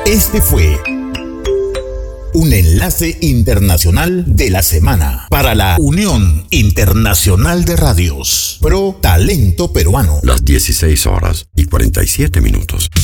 Este fue un enlace internacional de la semana para la Unión Internacional de Radios Pro Talento Peruano. Las 16:47.